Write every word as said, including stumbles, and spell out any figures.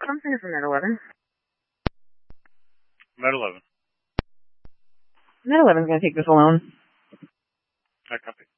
Something from Med eleven. Med eleven. Med eleven's going to take this alone. I copy.